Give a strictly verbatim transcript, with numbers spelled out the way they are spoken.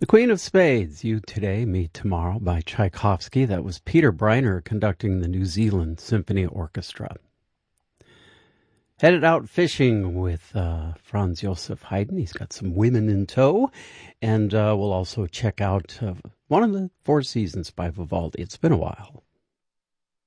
The Queen of Spades, You Today, Me Tomorrow by Tchaikovsky. That was Peter Briner conducting the New Zealand Symphony Orchestra. Headed out fishing with uh, Franz Josef Haydn. He's got some women in tow. And uh, we'll also check out uh, one of the Four Seasons by Vivaldi. It's been a while.